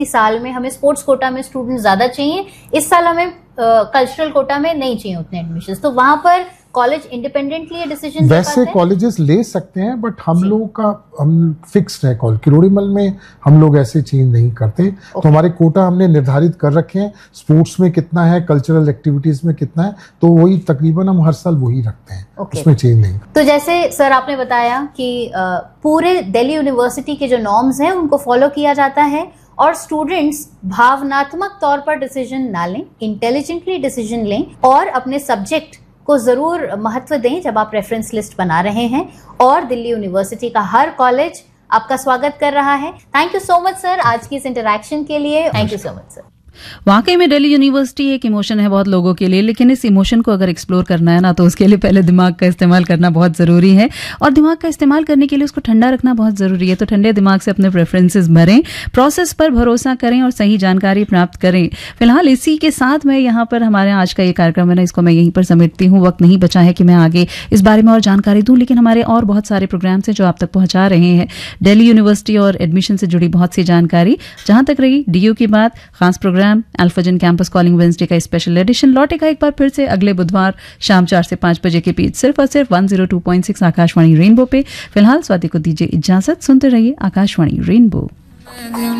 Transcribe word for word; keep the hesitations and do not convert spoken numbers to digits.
साल में हमें स्पोर्ट्स कोटा में स्टूडेंट ज्यादा चाहिए, इस साल हमें कल्चरल uh, कोटा में नहीं चाहिए उतने एडमिशन, तो वहां पर कॉलेज इंडिपेंडेंटली ये डिसीजन वैसे कॉलेजेस ले सकते हैं, बट हम लोगों का हम फिक्स्ड है कॉल। किरोड़ीमल में हम लोग ऐसे चेंज नहीं करते। तो हमारे कोटा हमने निर्धारित कर रखे हैं, स्पोर्ट्स में कितना है, कल्चरल एक्टिविटीज में कितना है, तो वही तकरीबन हम हर साल वही रखते हैं, उसमें चेंज नहीं। तो जैसे सर आपने बताया कि पूरे दिल्ली यूनिवर्सिटी के जो नॉर्म्स हैं उनको फॉलो किया जाता है और स्टूडेंट्स भावनात्मक तौर पर डिसीजन ना लें, इंटेलिजेंटली डिसीजन लें और अपने सब्जेक्ट को जरूर महत्व दें जब आप रेफरेंस लिस्ट बना रहे हैं। और दिल्ली यूनिवर्सिटी का हर कॉलेज आपका स्वागत कर रहा है। Thank you so much sir आज की इस इंटरैक्शन के लिए। Thank you so much sir. वाकई में दिल्ली यूनिवर्सिटी एक इमोशन है बहुत लोगों के लिए, लेकिन इस इमोशन को अगर एक्सप्लोर करना है ना तो उसके लिए पहले दिमाग का इस्तेमाल करना बहुत ज़रूरी है, और दिमाग का इस्तेमाल करने के लिए उसको ठंडा रखना बहुत ज़रूरी है। तो ठंडे दिमाग से अपने प्रेफरेंसेस भरें, प्रोसेस पर भरोसा करें और सही जानकारी प्राप्त करें। फिलहाल इसी के साथ मैं यहाँ पर हमारे आज का ये कार्यक्रम है ना, इसको मैं यहीं पर समेटती हूँ। वक्त नहीं बचा है कि मैं आगे इस बारे में और जानकारी दूँ, लेकिन हमारे और बहुत सारे प्रोग्राम्स हैं जो आप तक पहुँचा रहे हैं। दिल्ली यूनिवर्सिटी और एडमिशन से जुड़ी बहुत सी जानकारी। जहाँ तक रही डी यू की बात, खास प्रोग्राम अल्फाजन कैंपस कॉलिंग वेडनेसडे का स्पेशल एडिशन लौटेगा एक बार फिर से अगले बुधवार शाम चार से पांच बजे के बीच, सिर्फ और सिर्फ one zero two point six Akashvani rainbow पे। फिलहाल स्वाति को दीजिए इजाजत, सुनते रहिए आकाशवाणी रेनबो।